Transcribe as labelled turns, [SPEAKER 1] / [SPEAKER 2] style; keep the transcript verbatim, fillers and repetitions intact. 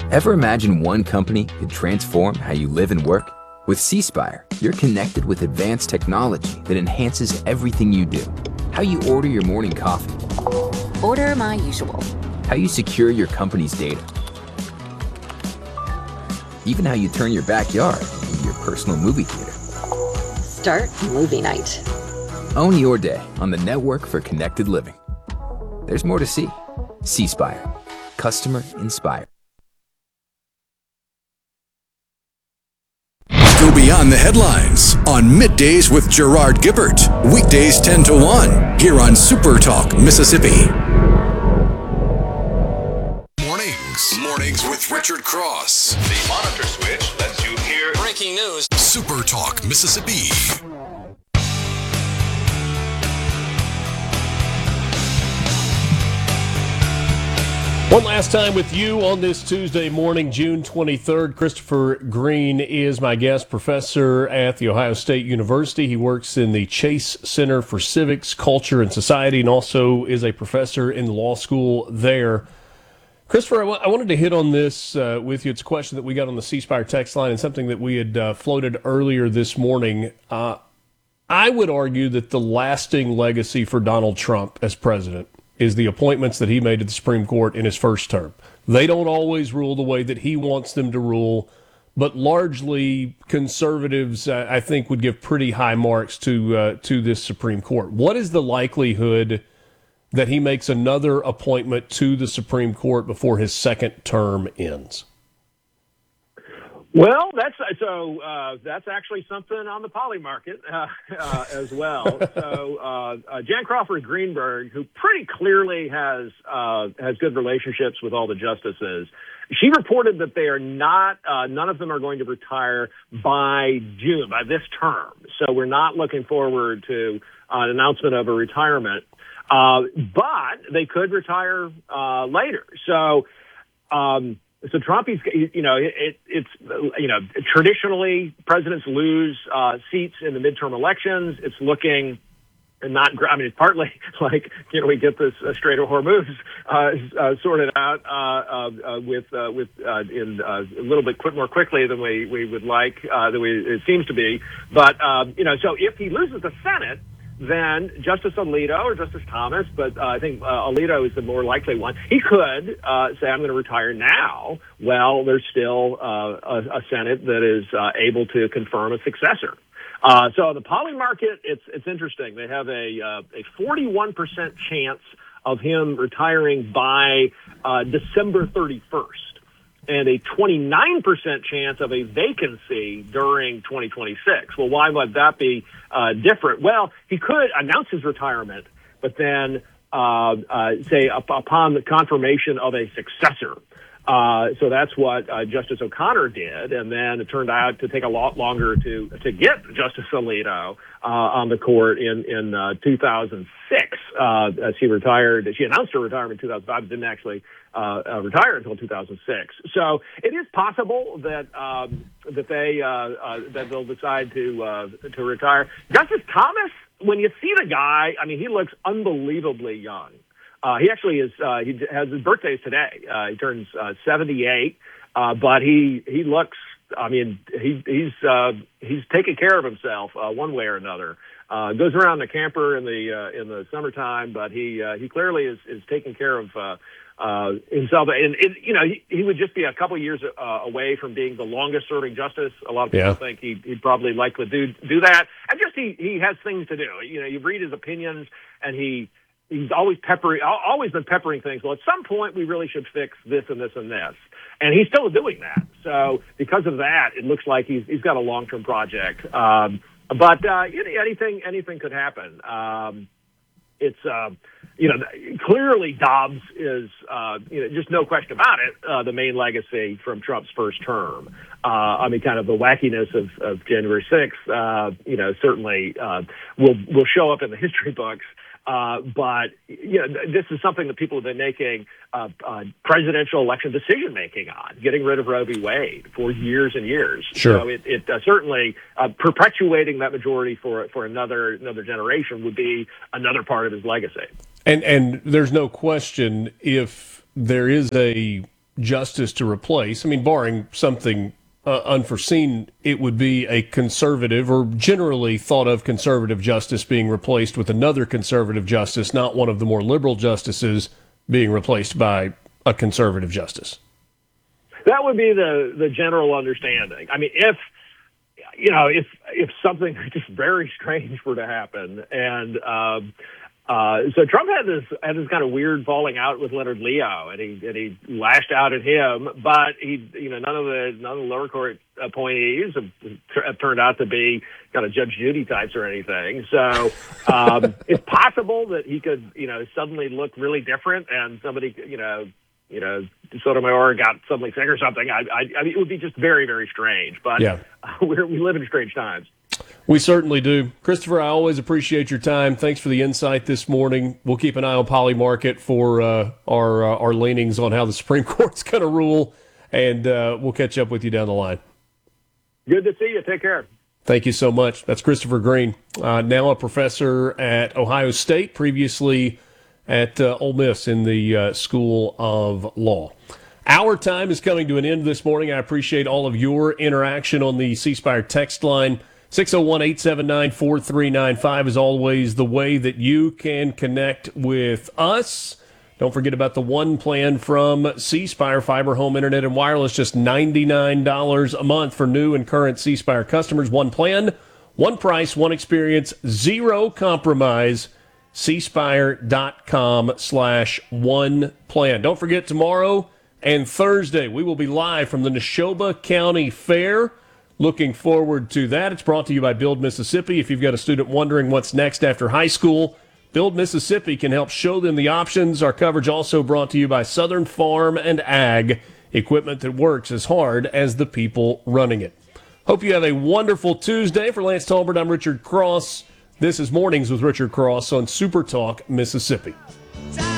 [SPEAKER 1] Ever imagine one company could transform how you live and work? With C Spire, you're connected with advanced technology that enhances everything you do. How you order your morning coffee.
[SPEAKER 2] Order my usual.
[SPEAKER 1] How you secure your company's data. Even how you turn your backyard into your personal movie theater.
[SPEAKER 2] Start movie night.
[SPEAKER 1] Own your day on the network for connected living. There's more to see. C Spire. Customer inspired.
[SPEAKER 3] Go beyond the headlines on Middays with Gerard Gibbert. Weekdays ten to one here on Super Talk Mississippi. Mornings. Mornings with Richard Cross.
[SPEAKER 4] The monitor switch lets you hear breaking news.
[SPEAKER 3] Super Talk Mississippi.
[SPEAKER 5] One last time with you on this Tuesday morning, June twenty-third. Christopher Green is my guest, professor at The Ohio State University. He works in the Chase Center for Civics, Culture, and Society, and also is a professor in the law school there. Christopher, I, w- I wanted to hit on this uh, with you. It's a question that we got on the C Spire text line and something that we had uh, floated earlier this morning. Uh, I would argue that the lasting legacy for Donald Trump as president is the appointments that he made to the Supreme Court in his first term. They don't always rule the way that he wants them to rule, but largely conservatives, uh, I think, would give pretty high marks to uh, to this Supreme Court. What is the likelihood that he makes another appointment to the Supreme Court before his second term ends?
[SPEAKER 6] Well, that's so. Uh, that's actually something on the poly market uh, uh, as well. So, uh, uh, Jan Crawford Greenberg, who pretty clearly has uh, has good relationships with all the justices, she reported that they are not. Uh, none of them are going to retire by June, by this term. So, we're not looking forward to uh, an announcement of a retirement. Uh, but they could retire uh, later. So. Um, So Trump, he's, you know, it, it's, you know, traditionally presidents lose uh, seats in the midterm elections. It's looking not, I mean, it's partly like, you know, we get this uh, Strait of Hormuz uh, uh, sorted out uh, uh, with, uh, with uh, in uh, a little bit quick, more quickly than we, we would like, uh, than we, it seems to be. But, um, you know, so if he loses the Senate, then Justice Alito or Justice Thomas, but uh, I think uh, Alito is the more likely one. He could uh, say, I'm going to retire now. Well, there's still uh, a, a Senate that is uh, able to confirm a successor. Uh, so the poly market, it's it's interesting. They have a uh, a forty-one percent chance of him retiring by uh, December thirty-first. And a twenty-nine percent chance of a vacancy during twenty twenty-six. Well, why would that be uh, different? Well, he could announce his retirement, but then uh, uh, say up, upon the confirmation of a successor. Uh, so that's what uh, Justice O'Connor did, and then it turned out to take a lot longer to to get Justice Alito uh, on the court in in uh, two thousand six. Uh, as she retired, she announced her retirement in two thousand five, but didn't actually uh, uh, retire until two thousand six. So it is possible that um, that they uh, uh, that they'll decide to uh, to retire. Justice Thomas, when you see the guy, I mean, he looks unbelievably young. Uh, he actually is, uh, he has his birthday today. Uh, he turns, uh, seventy-eight, uh, but he, he looks, I mean, he, he's, uh, he's taking care of himself, uh, one way or another. Uh, goes around the camper in the, uh, in the summertime, but he, uh, he clearly is, is taking care of, uh, uh, himself. And, it, you know, he, he would just be a couple years, uh, away from being the longest serving justice. A lot of people
[SPEAKER 5] Yeah.
[SPEAKER 6] think he'd, he'd probably likely do, do that. And just he, he has things to do. You know, you read his opinions and he, He's always peppering, always been peppering things. Well, at some point, we really should fix this and this and this, and he's still doing that. So, because of that, it looks like he's he's got a long-term project. Um, but uh, anything anything could happen. Um, it's uh, you know clearly Dobbs is uh, you know just no question about it uh, the main legacy from Trump's first term. Uh, I mean, kind of the wackiness of, of January sixth. Uh, you know, certainly uh, will will show up in the history books. Uh, but, you know, this is something that people have been making uh, uh, presidential election decision-making on, getting rid of Roe v. Wade for years and years.
[SPEAKER 5] Sure.
[SPEAKER 6] So it, it uh, certainly uh, perpetuating that majority for for another another generation would be another part of his legacy.
[SPEAKER 5] And and there's no question if there is a justice to replace, I mean, barring something uh, unforeseen, it would be a conservative or generally thought of conservative justice being replaced with another conservative justice, not one of the more liberal justices being replaced by a conservative justice.
[SPEAKER 6] That would be the, the general understanding. I mean, if, you know, if, if something just very strange were to happen and, um, Uh, so Trump had this had this kind of weird falling out with Leonard Leo, and he and he lashed out at him. But he, you know, none of the none of the lower court appointees have, have turned out to be kind of Judge Judy types or anything. So um, it's possible that he could, you know, suddenly look really different, and somebody, you know, you know, Sotomayor got suddenly sick or something. I, I, I mean, it would be just very, very strange. But
[SPEAKER 5] yeah.
[SPEAKER 6] we're, we live in strange times.
[SPEAKER 5] We certainly do. Christopher, I always appreciate your time. Thanks for the insight this morning. We'll keep an eye on Polymarket for uh, our uh, our leanings on how the Supreme Court's going to rule, and uh, we'll catch up with you down the line.
[SPEAKER 6] Good to see you. Take care.
[SPEAKER 5] Thank you so much. That's Christopher Green, uh, now a professor at Ohio State, previously at uh, Ole Miss in the uh, School of Law. Our time is coming to an end this morning. I appreciate all of your interaction on the C Spire text line. six oh one, eight seven nine, four three nine five is always the way that you can connect with us. Don't forget about the one plan from C Spire Fiber Home Internet and Wireless, just ninety-nine dollars a month for new and current C Spire customers. One plan, one price, one experience, zero compromise. cspire.com slash one plan. Don't forget tomorrow and Thursday we will be live from the Neshoba County Fair. Looking forward to that. It's brought to you by Build Mississippi. If you've got a student wondering what's next after high school, Build Mississippi can help show them the options. Our coverage also brought to you by Southern Farm and Ag, equipment that works as hard as the people running it. Hope you have a wonderful Tuesday. For Lance Talbert, I'm Richard Cross. This is Mornings with Richard Cross on Super Talk Mississippi.